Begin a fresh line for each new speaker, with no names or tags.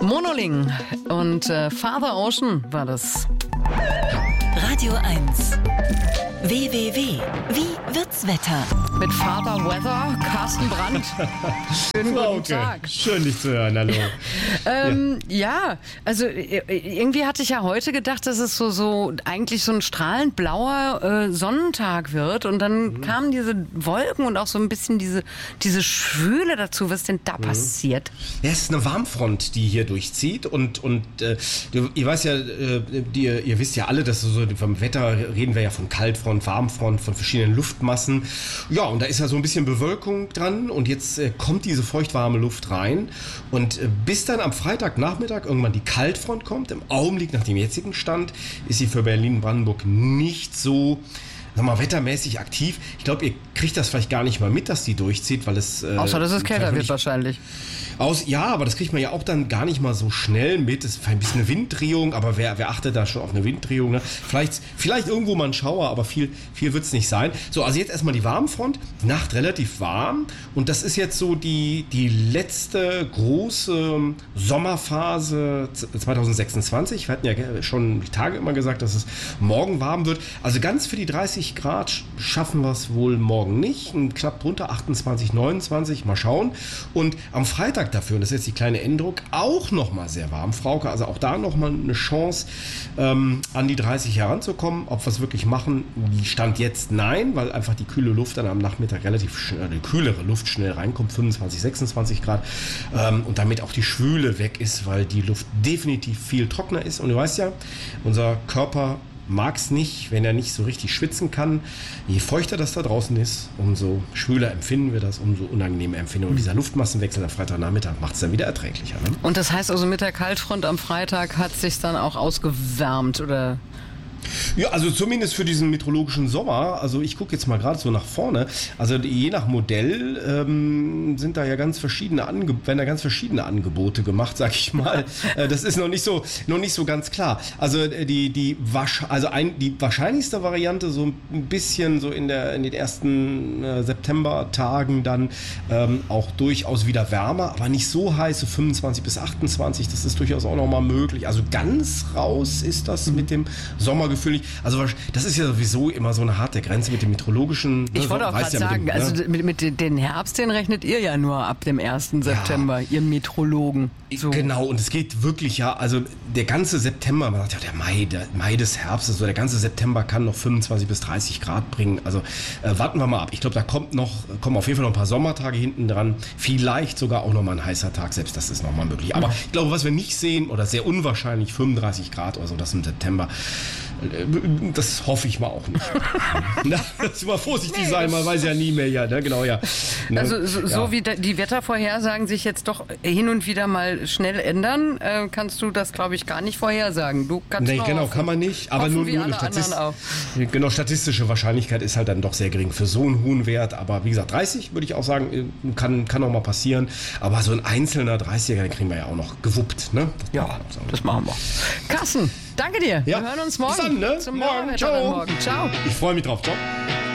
Monoling und Father Ocean war das.
Radio 1. WWW. Wie wird's Wetter?
Mit Father Weather, Carsten Brandt. Schönen guten Tag.
Schön, dich zu hören, hallo.
Ja, also irgendwie hatte ich ja heute gedacht, dass es so eigentlich so ein strahlend blauer Sonnentag wird. Und dann kamen diese Wolken und auch so ein bisschen diese Schwüle dazu. Was ist denn da passiert?
Ja, es ist eine Warmfront, die hier durchzieht. Und ihr weißt ja, ihr wisst ja alle, dass so vom Wetter reden wir ja von Kaltfront, Warmfront, von verschiedenen Luftmassen. Ja, und da ist ja so ein bisschen Bewölkung dran und jetzt kommt diese feuchtwarme Luft rein und bis dann am Freitagnachmittag irgendwann die Kaltfront kommt, im Augenblick nach dem jetzigen Stand, ist sie für Berlin-Brandenburg nicht so, sag mal, wettermäßig aktiv. Ich glaube, ihr kriegt das vielleicht gar nicht mal mit, dass die durchzieht, weil es...
Außer, dass es kälter wird wahrscheinlich.
Ja, aber das kriegt man ja auch dann gar nicht mal so schnell mit. Es ist ein bisschen eine Winddrehung, aber wer achtet da schon auf eine Winddrehung? Ne? Vielleicht irgendwo mal ein Schauer, aber viel wird es nicht sein. So, also jetzt erstmal die Warmfront. Nacht relativ warm. Und das ist jetzt so die letzte große Sommerphase 2026. Wir hatten ja schon die Tage immer gesagt, dass es morgen warm wird. Also ganz für die 30 Grad schaffen wir es wohl morgen nicht. Knapp drunter 28, 29. Mal schauen. Und am Freitag dafür, und das ist jetzt die kleine Änderung, auch nochmal sehr warm, Frauke, also auch da nochmal eine Chance, an die 30 heranzukommen. Ob wir es wirklich machen, Stand jetzt nein, weil einfach die kühle Luft dann am Nachmittag relativ schnell, die kühlere Luft schnell reinkommt, 25, 26 Grad, und damit auch die Schwüle weg ist, weil die Luft definitiv viel trockener ist. Und du weißt ja, unser Körper mag es nicht, wenn er nicht so richtig schwitzen kann. Je feuchter das da draußen ist, umso schwüler empfinden wir das, umso unangenehmer empfinden wir. Und dieser Luftmassenwechsel am Freitagnachmittag macht es dann wieder erträglicher. Ne?
Und das heißt also, mit der Kaltfront am Freitag hat es sich dann auch ausgewärmt, oder?
Ja, also zumindest für diesen meteorologischen Sommer. Also ich gucke jetzt mal gerade so nach vorne. Also je nach Modell sind da ja ganz verschiedene werden da ganz verschiedene Angebote gemacht, sag ich mal. Das ist noch nicht so ganz klar. Also die wahrscheinlichste Variante so ein bisschen so in den ersten Septembertagen dann auch durchaus wieder wärmer, aber nicht so heiß, so 25 bis 28. Das ist durchaus auch noch mal möglich. Also ganz raus ist das mit dem Sommergefühl. Also das ist ja sowieso immer so eine harte Grenze mit dem meteorologischen.
Ich wollte auch gerade sagen, also mit den Herbst, den rechnet ihr ja nur ab dem 1. September, ihr Meteorologen. So.
Genau, und es geht wirklich also der ganze September, man sagt ja, der Mai des Herbstes, so der ganze September kann noch 25 bis 30 Grad bringen. Also warten wir mal ab. Ich glaube, da kommen auf jeden Fall noch ein paar Sommertage hinten dran. Vielleicht sogar auch noch mal ein heißer Tag, selbst das ist noch mal möglich. Aber ich glaube, was wir nicht sehen, oder sehr unwahrscheinlich 35 Grad oder so, das im September, das hoffe ich mal auch nicht. Das mal vorsichtig sein, man weiß ja nie mehr. Ja, ne? Genau, ja. Ne?
Also so wie die Wettervorhersagen sich jetzt doch hin und wieder mal schnell ändern, kannst du das, glaube ich, gar nicht vorhersagen. Du kannst
genau, kann man nicht. Aber nur eine statistische Wahrscheinlichkeit ist halt dann doch sehr gering für so einen hohen Wert. Aber wie gesagt, 30 würde ich auch sagen, kann auch mal passieren. Aber so ein einzelner 30er, den kriegen wir ja auch noch gewuppt. Ne?
Das machen wir. Carsten, danke dir.
Ja.
Wir hören uns morgen.
Bis dann, ne?
Zum
Morgen.
Morgen.
Ciao.
Morgen. Ciao.
Ich freue mich drauf. Ciao.